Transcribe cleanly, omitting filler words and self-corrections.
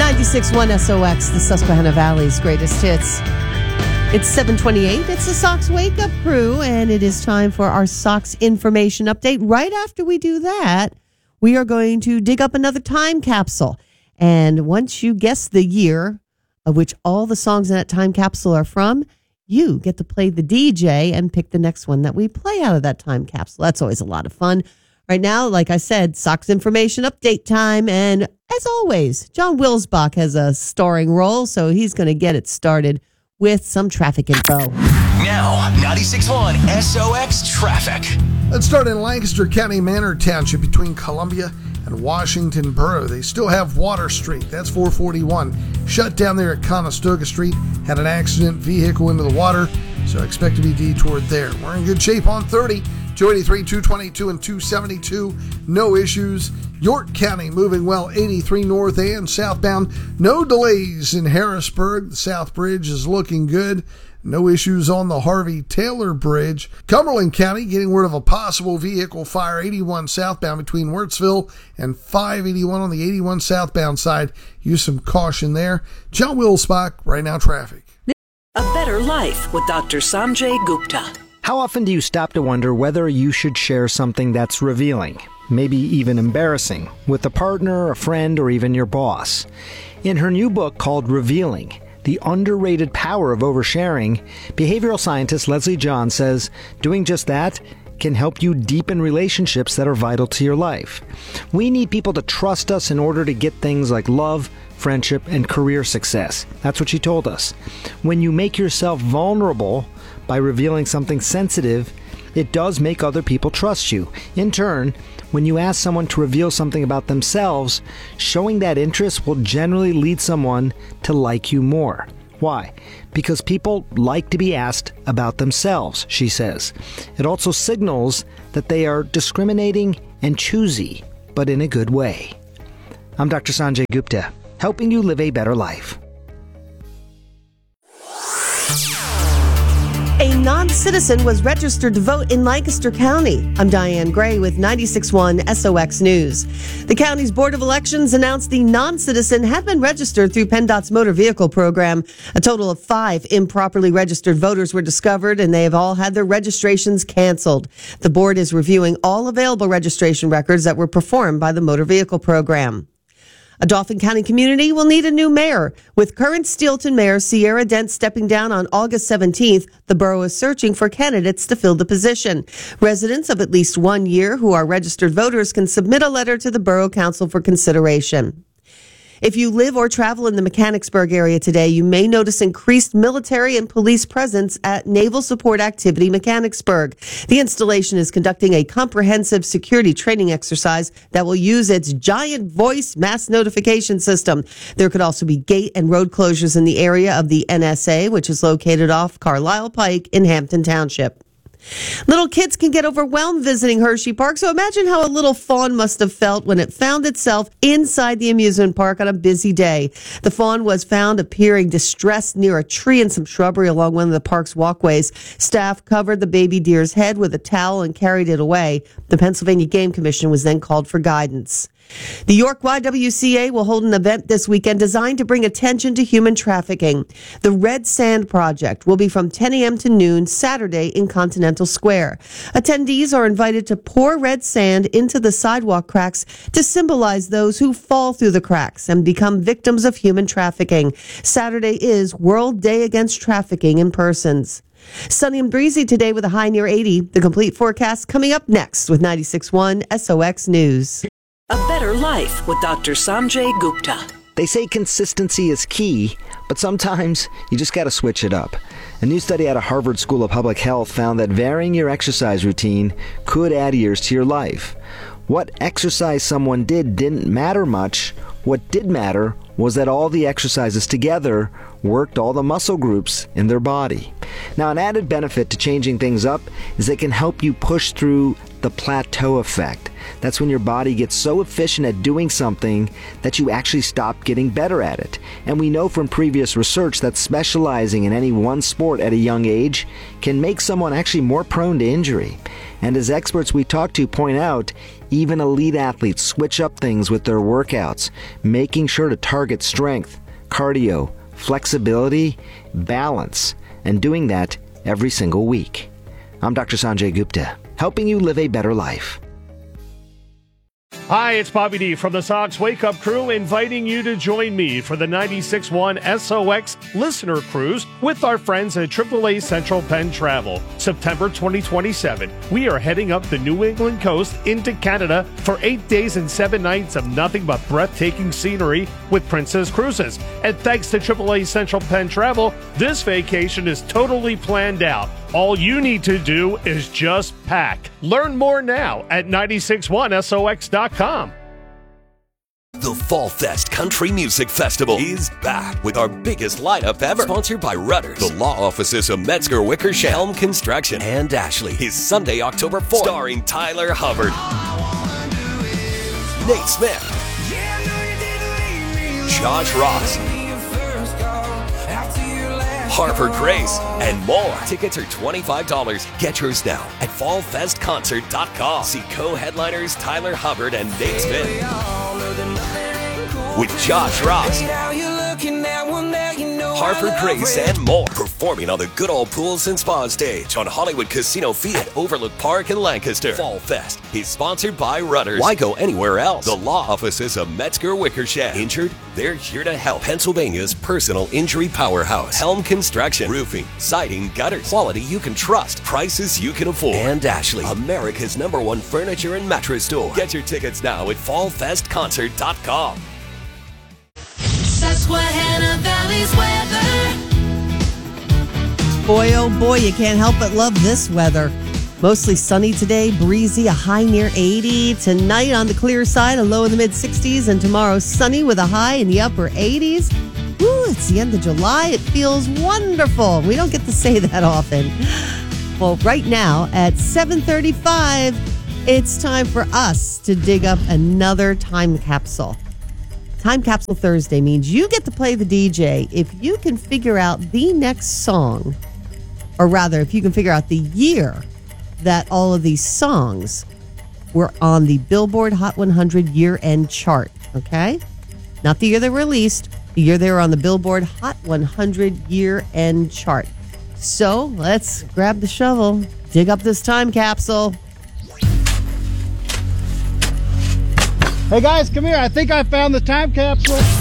96.1 SOX, the Susquehanna Valley's greatest hits. It's 7:28. It's the Sox Wake Up Crew, and it is time for our Sox information update. Right after we do that, we are going to dig up another time capsule. And once you guess the year of which all the songs in that time capsule are from, you get to play the DJ and pick the next one that we play out of that time capsule. That's always a lot of fun. Right now, like I said, Sox information update time. And as always, John Wilsbach has a starring role, so he's going to get it started with some traffic info. Now, 96.1 SOX traffic. Let's start in Lancaster County, Manor Township, between Columbia and Washington Borough. They still have Water Street. That's 441. Shut down there at Conestoga Street. Had an accident, vehicle into the water, so expect to be detoured there. We're in good shape on 30. 283, 222, and 272. No issues. York County moving well, 83 north and southbound. No delays in Harrisburg. The South Bridge is looking good. No issues on the Harvey Taylor Bridge. Cumberland County getting word of a possible vehicle fire, 81 southbound between Wirtsville and 581 on the 81 southbound side. Use some caution there. John Wilsbach, right now traffic. A Better Life with Dr. Sanjay Gupta. How often do you stop to wonder whether you should share something that's revealing, maybe even embarrassing, with a partner, a friend, or even your boss? In her new book called Revealing, The Underrated Power of Oversharing, behavioral scientist Leslie John says doing just that can help you deepen relationships that are vital to your life. We need people to trust us in order to get things like love, friendship, and career success. That's what she told us. When you make yourself vulnerable by revealing something sensitive, it does make other people trust you. In turn, when you ask someone to reveal something about themselves, showing that interest will generally lead someone to like you more. Why? Because people like to be asked about themselves, she says. It also signals that they are discriminating and choosy, but in a good way. I'm Dr. Sanjay Gupta, helping you live a better life. A non-citizen was registered to vote in Lancaster County. I'm Diane Gray with 96.1 SOX News. The county's Board of Elections announced the non-citizen had been registered through PennDOT's motor vehicle program. A total of 5 improperly registered voters were discovered, and they have all had their registrations canceled. The board is reviewing all available registration records that were performed by the motor vehicle program. A Dauphin County community will need a new mayor. With current Steelton Mayor Sierra Dent stepping down on August 17th, the borough is searching for candidates to fill the position. Residents of at least 1 year who are registered voters can submit a letter to the Borough Council for consideration. If you live or travel in the Mechanicsburg area today, you may notice increased military and police presence at Naval Support Activity Mechanicsburg. The installation is conducting a comprehensive security training exercise that will use its giant voice mass notification system. There could also be gate and road closures in the area of the NSA, which is located off Carlisle Pike in Hampton Township. Little kids can get overwhelmed visiting Hershey Park, so imagine how a little fawn must have felt when it found itself inside the amusement park on a busy day. The fawn was found appearing distressed near a tree and some shrubbery along one of the park's walkways. Staff covered the baby deer's head with a towel and carried it away. The Pennsylvania Game Commission was then called for guidance. The York YWCA will hold an event this weekend designed to bring attention to human trafficking. The Red Sand Project will be from 10 a.m. to noon Saturday in Continental Square. Attendees are invited to pour red sand into the sidewalk cracks to symbolize those who fall through the cracks and become victims of human trafficking. Saturday is World Day Against Trafficking in Persons. Sunny and breezy today with a high near 80. The complete forecast coming up next with 96.1 SOX News. A Better Life with Dr. Sanjay Gupta. They say consistency is key, but sometimes you just got to switch it up. A new study out of Harvard School of Public Health found that varying your exercise routine could add years to your life. What exercise someone did didn't matter much. What did matter was that all the exercises together worked all the muscle groups in their body. Now, an added benefit to changing things up is it can help you push through the plateau effect. That's when your body gets so efficient at doing something that you actually stop getting better at it. And we know from previous research that specializing in any one sport at a young age can make someone actually more prone to injury. And as experts we talk to point out, Even elite athletes switch up things with their workouts, making sure to target strength, cardio, flexibility, balance, and doing that every single week. I'm Dr. Sanjay Gupta, helping you live a better life. Hi, it's Bobby D from the Sox Wake Up Crew, inviting you to join me for the 96.1 SOX Listener Cruise with our friends at AAA Central Penn Travel. September 2027, we are heading up the New England coast into Canada for 8 days and 7 nights of nothing but breathtaking scenery with Princess Cruises. And thanks to AAA Central Penn Travel, this vacation is totally planned out. All you need to do is just pack. Learn more now at 961sox.com. The Fall Fest Country Music Festival is back with our biggest lineup ever. Sponsored by Rudders, the law offices of Metzger Wickersham, Helm Construction, and Ashley. Is Sunday, October 4th. Starring Tyler Hubbard, Nate Smith, Josh Ross, Harper Grace, and more. Tickets are $25. Get yours now at fallfestconcert.com. See co-headliners Tyler Hubbard and Nate Smith with Josh Ross, Harper Grace, and more. Performing on the Good Old Pools and Spa stage on Hollywood Casino Field at Overlook Park in Lancaster. Fall Fest is sponsored by Rudders. Why go anywhere else? The law offices of Metzger Wickersham. Injured? They're here to help. Pennsylvania's personal injury powerhouse. Helm Construction. Roofing, siding, gutters. Quality you can trust. Prices you can afford. And Ashley, America's #1 furniture and mattress store. Get your tickets now at fallfestconcert.com. Susquehanna Valley's weather. Boy, oh boy, you can't help but love this weather. Mostly sunny today, breezy, a high near 80. Tonight on the clear side, a low in the mid-60s. And tomorrow, sunny with a high in the upper 80s. Woo, it's the end of July. It feels wonderful. We don't get to say that often. Well, right now at 7:35, it's time for us to dig up another time capsule. Time Capsule Thursday means you get to play the DJ if you can figure out the next song, or rather, if you can figure out the year that all of these songs were on the Billboard Hot 100 year-end chart, okay? Not the year they were released, the year they were on the Billboard Hot 100 year-end chart. So let's grab the shovel, dig up this time capsule. Hey guys, come here. I think I found the time capsule.